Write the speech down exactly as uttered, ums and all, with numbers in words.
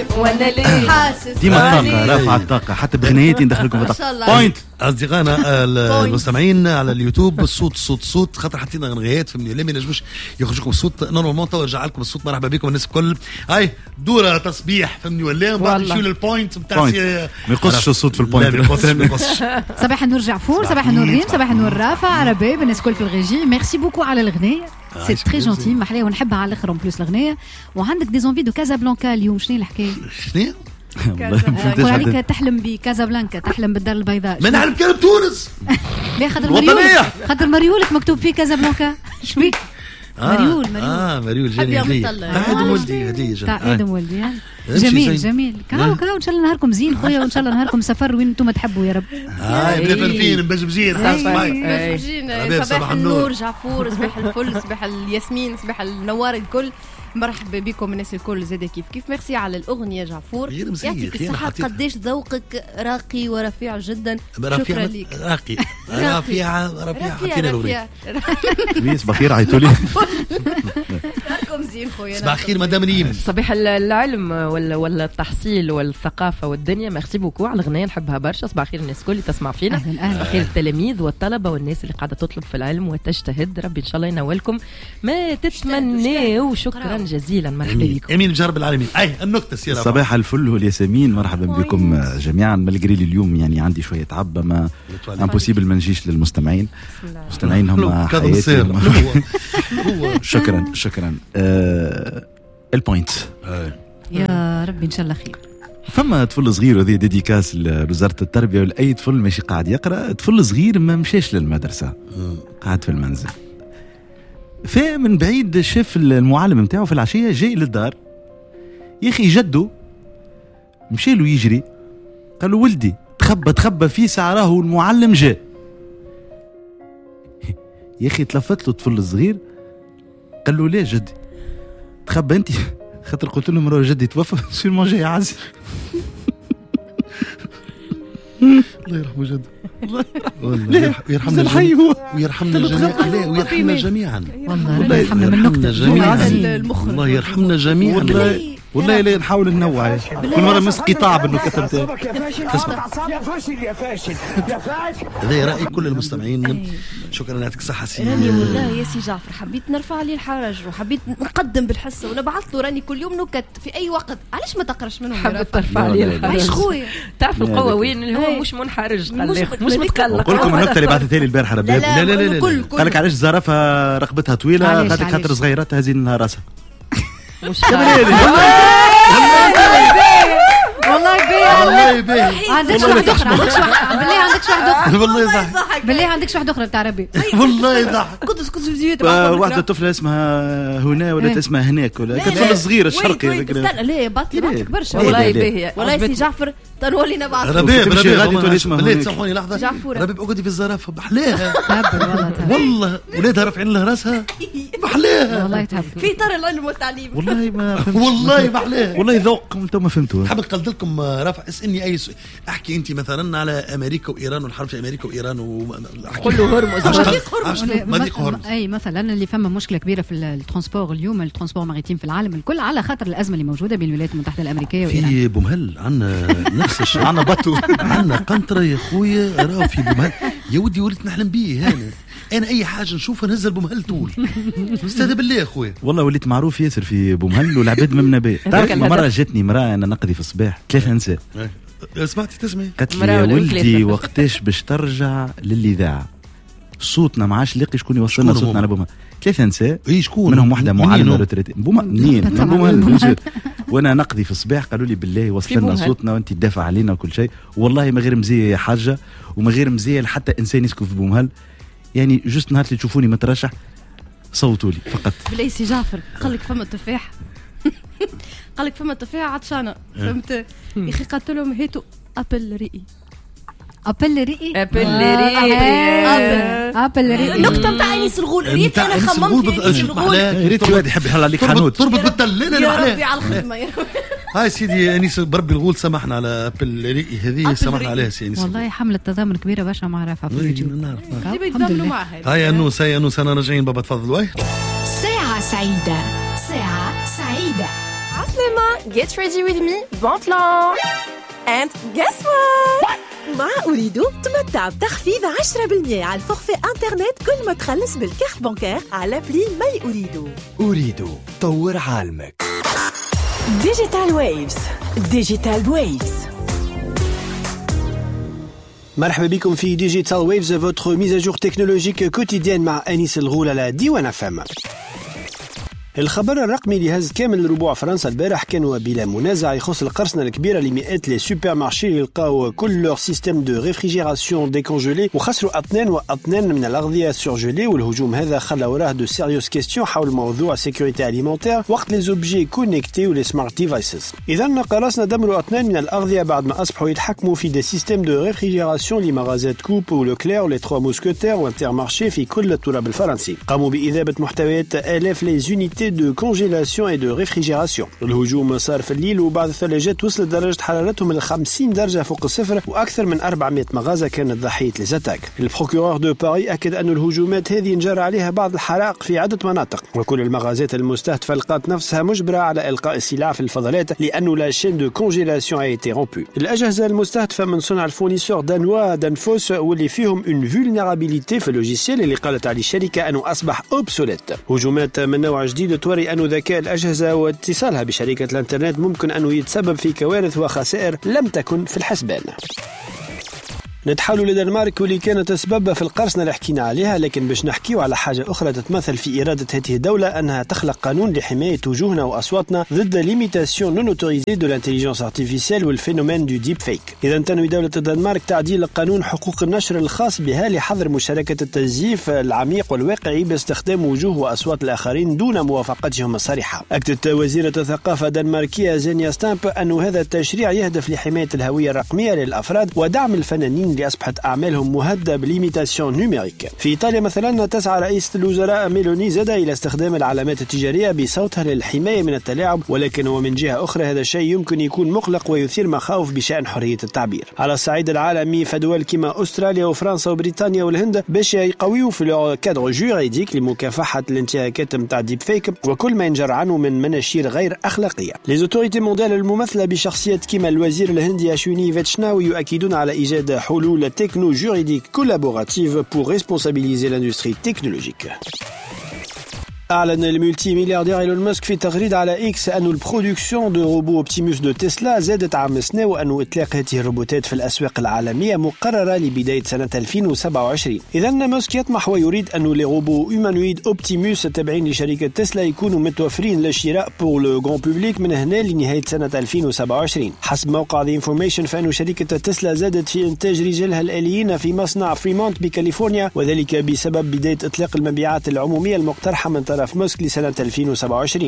خايف ولا ليه حاسس ديما الطاقة رافعة الطاقة حتى بغنيتي ندخلكم في الطاقة. بوينت أصدقائنا المستمعين على اليوتيوب الصوت صوت صوت خاطر حطينا غنيات فهمني لما ينجموش يخرجكم الصوت نورمالمون تو رجع لكم الصوت. مرحبا بكم الناس الكل. هاي دورة تصبيح فهمني ولا من بعد نمشيو للبوينت نتاع ما يقصش الصوت في البوينت. ما يقصش. صباح النور جعفور صباح النور ريم صباح النور رافع عربي الناس الكل في الغيجي. ميرسي بوكو على الغنية سي تري جونتي محليه ونحبها على الاخر اون بلوس الغنية. وعندك دي زونفي دو كازابلانكا اليوم شنو الحكايه؟ شنو؟ يقول عليك تحلم بكازابلانكا تحلم بالدار البيضاء. ما نعلم كلام تونس. لا خاطر مريولك خاطر مريولك مكتوب فيه كازابلانكا. شبيك؟ مريول مريول اه مريول جاني هديه تاع عيد ولدي هديه تاع عيد ولدي. جميل جميل كاو كاو ان شاء الله نهاركم زين خويا وان شاء الله نهاركم سفر وين انتم تحبوا يا رب. هاي بلا فلفين مبجبجين مبجبجين. صباح النور جعفور صباح الفل صباح الياسمين صباح النوار الكل. مرحبا بكم الناس الكل زاده كيف كيف. ميرسي على الاغنيه جعفور يعطيك الصحه قداش ذوقك راقي ورفيع جدا. شكرا لك. راقي رفيع رفيع حكينا الاغنيه صباح الخير عيطولي راكم زين خويا. صباح الخير مدام ريم. صباح العلم ولا ولا التحصيل والثقافه والدنيا. ميرسي بوكو على الغنيه نحبها برشا. صباح الخير الناس الكل اللي تسمع فينا. صباح الخير التلاميذ والطلبه والناس اللي قاعده تطلب في العلم وتجتهد. ربي ان شاء الله ينولكم ما تتمنوا. شكرا جزيلا مرحبا بكم. امين جرب العالمين. اي النقطه سيره صباح الفل والياسمين مرحبا بكم جميعا. ملغري اليوم يعني عندي شويه عبه ما امبوسيبل ما نجيش للمستمعين. المستمعين هم حياتي. شكرا شكرا. أه البوينت يا ربي ان شاء الله خير. فما طفل صغير وهذه ديديكاس لوزاره التربيه ولا اي طفل ماشي قاعد يقرا. طفل صغير ما مشاش للمدرسه قاعد في المنزل. فمن بعيد شاف المعلم نتاعو في العشيه جاي للدار. يا اخي جده مشى له يجري قال له ولدي تخبى تخبى في ساعه راهو المعلم جاء. يا اخي تلفت له الطفل الصغير قال له ليه جدي تخبى انت خاطر قلت له مرة جدي توفى شنو ما جاي عازل. الله يرحمه جد. والله ويرحمنا الجميع ويرحمنا الجميع ويرحمنا جميعا. والله يرحمنا من نقطة جميعا. الله يرحمنا جميعا. والله لا نحاول ننوع كل مرة مس قطاع بالنكتة نتاعك. يا فاشل يا فاشل يا فاشل. هذا رأي كل المستمعين. شكرا يعطيك الصحة سي. راني والله يا سي جعفر حبيت نرفع عليه الحرج وحبيت نقدم بالحصة ونبعث له راني كل يوم نكت في أي وقت. علاش ما تقرش منهم؟ حبيت ترفع عليه الحرج. عايش خويا تعرف القوة وين اللي هو مش منحرج قال مش متقلق. قول لكم النكتة اللي بعثتها لي البارحة ربي. لا لا لا قال لك علاش زرافة رقبتها طويلة خاطر خاطر صغيرات هزين لها راسها. مش والله باهي والله باهي. عندكش واحدة أخرى عندكش واحدة بالله عندكش واحدة أخرى والله يضحك بالله عندكش واحدة أخرى بتاع ربي والله يضحك. كنت كنت زيد واحدة طفلة اسمها هنا ولا اسمها هناك ولا طفل صغير الشرقي. استنى لا باطلي بعتك برشا والله باهي. والله سي جعفر تنولي نبعث ربيب ربيب غادي تولي اسمها بالله تسامحوني لحظة. ربيب اقعدي في الزرافة بحلاها والله ولادها رافعين لها راسها بحلاها والله تهب في طار العلم والتعليم. والله ما والله بحلاها والله ذوق انتم ما فهمتوا. حاب نقلد لكم رافع اسألني أي سؤال. احكي أنت مثلا على أمريكا وإيران والحرب في أمريكا وإيران قل له هرمز مضيق هرمز. أي مثلا اللي فما مشكلة كبيرة في الترانسبور اليوم الترانسبور ماريتيم في العالم الكل على خاطر الأزمة اللي موجودة بين الولايات المتحدة الأمريكية وإيران. في بومهل عنا نفس الشيء. عنا بطو عنا قنطرة يا خويا راهو في بومهل. يا ودي وليت نحلم بيه هنا. أنا أي حاجة نشوفها نهز بومهل طول. استهدى بالله يا خويا. والله وليت معروف ياسر في بومهل والعباد ممنا بيه. تعرف مرة جاتني مرأة أنا نقضي في الصباح ثلاثة نساء. سمعتي تسمعي؟ قالت لي يا ولدي وقتاش باش ترجع للإذاعة صوتنا ما عادش لاقي شكون يوصلنا صوتنا على بومهل. ثلاثة نساء اي شكون منهم واحدة معلمة روتريتي بومهل منين من بومهل. وانا نقضي في الصباح قالوا لي بالله وصلنا صوتنا وانت تدافع علينا وكل شيء. والله ما غير مزيه يا حاجة وما غير مزيه حتى انسان يسكن في بومهل. يعني جست نهار اللي تشوفوني مترشح صوتوا لي فقط. بلاي سي جعفر قال لك فما تفاح قال لك فما تفاح عطشانه فهمت يا اخي قلت لهم هاتوا ابل ريقي ابل ريقي ابل ريقي ابل ريقي النقطه نتاع انيس الغول ريت انا خممت في انيس الغول. ريت واحد يحب يحل عليك حانوت تربط بالتل. لا يا ربي على الخدمه يا ربي. هاي سيدي انيس بربي الغول سمحنا على ابل ريقي هذه سمحنا عليها سي انيس. والله حمله تضامن كبيره باش ما عرفها في اليوتيوب. الحمد لله. هاي انوس هاي انوس انا راجعين بابا تفضل. واي ساعه سعيده ساعه سعيده عسلامة get ready with me bon plan. And guess what? مع أريدو تمتع بتخفيض عشرة بالمئة على الفورفي انترنت كل ما تخلص بالكارت بانكير على بلي ماي أريدو. أريدو طور عالمك. ديجيتال ويفز. ديجيتال ويفز. مرحبا بكم في ديجيتال ويفز votre mise à jour technologique quotidienne مع أنيس الغول على ديوان اف ام. الخبر الرقمي اللي هز كامل ربوع فرنسا البارح كان وبلا منازع يخص القرصنة الكبيرة لمئات لي سوبر مارشي اللي لقاو كل لور سيستم دو ريفريجيراسيون ديكونجولي وخسروا أطنان وأطنان من الأغذية سورجولي. والهجوم هذا خلى وراه دو سيريوس كيستيون حول موضوع سيكوريتي أليمونتير وقت لي زوبجي كونيكتي ولي سمارت ديفايسز. إذا قرصنا دمروا أطنان من الأغذية بعد ما أصبحوا يتحكموا في دي سيستم دو ريفريجيراسيون لمغازات كوب ولوكلير ولي تروا موسكوتير وانترمارشي في كل التراب الفرنسي. قاموا بإذابة محتويات آلاف لي زونيتي de congélation et de réfrigération. الهجوم صار في الليل وبعض الثلاجات وصلت درجة حرارتهم ل خمسين درجة فوق الصفر وأكثر من أربعمئة مغازة كانت ضحية لزاتاك. البروكورور دو باري أكد أن الهجومات هذه انجرى عليها بعض الحرائق في عدة مناطق وكل المغازات المستهدفة لقات نفسها مجبرة على إلقاء السلع في الفضلات لأنه لا chaîne de congélation a été rompue. الأجهزة المستهدفة من صنع الفورنيسور دانوا دانفوس واللي فيهم une vulnérabilité في اللوجيسيال اللي قالت عليه الشركة أنه أصبح obsolète. هجومات من نوع جديد توري أن ذكاء الأجهزة واتصالها بشركة الانترنت ممكن أنه يتسبب في كوارث وخسائر لم تكن في الحسبان. نتحولوا لدنمارك واللي كانت أسباب في القرصنة اللي حكينا عليها، لكن باش نحكيو على حاجة أخرى تتمثل في إرادة هذه الدولة أنها تخلق قانون لحماية وجوهنا وأصواتنا ضد ليميتاسيون نون أوتوريزي دو لانتيليجنس ارتيفيسيال والفينومين دو ديب فيك. إذا تنوي دولة الدنمارك تعديل قانون حقوق النشر الخاص بها لحظر مشاركة التزييف العميق والواقعي باستخدام وجوه وأصوات الآخرين دون موافقتهم الصريحة. أكدت وزيرة الثقافة الدنماركية زينيا ستامب أن هذا التشريع يهدف لحماية الهوية الرقمية للأفراد ودعم الفنانين اللي أصبحت أعمالهم مهددة بليميتاسيون نوميريك. في إيطاليا مثلا تسعى رئيسة الوزراء ميلوني زادا إلى استخدام العلامات التجارية بصوتها للحماية من التلاعب، ولكن ومن جهة أخرى هذا الشيء يمكن يكون مقلق ويثير مخاوف بشأن حرية التعبير. على الصعيد العالمي فدول كما أستراليا وفرنسا وبريطانيا والهند باش يقويوا في لو كادر جوريديك لمكافحة الانتهاكات متاع ديب فيك وكل ما ينجر عنه من مناشير غير أخلاقية. لي زوتوريتي مونديال الممثلة بشخصيات كما الوزير الهندي أشوني فيتشناوي يؤكدون على إيجاد حلول techno-juridique collaborative pour responsabiliser l'industrie technologique. أعلن الملتي ملياردير إيلون ماسك في تغريدة على إكس أن البرودكسيون دو روبو أوبتيموس دو تسلا زادت عام السنة وأن إطلاق هذه الروبوتات في الأسواق العالمية مقررة لبداية سنة ألفين وسبعة وعشرين. إذا ماسك يطمح ويريد أن لي روبو هيومانويد أوبتيموس التابعين لشركة تسلا يكونوا متوفرين للشراء بور لو غون بوبليك من هنا لنهاية سنة ألفين وسبعة وعشرين. حسب موقع ذا انفورميشن فإن شركة تسلا زادت في إنتاج رجالها الآليين في مصنع فريمونت بكاليفورنيا وذلك بسبب بداية إطلاق المبيعات العمومية المقترحة من طرف ماسك لسنة ألفين وسبعة وعشرين.